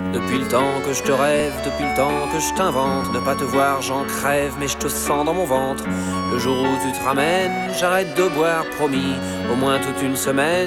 Depuis le temps que je te rêve, depuis le temps que je t'invente. Ne pas te voir, j'en crève, mais je te sens dans mon ventre. Le jour où tu te ramènes, j'arrête de boire, promis. Au moins toute une semaine,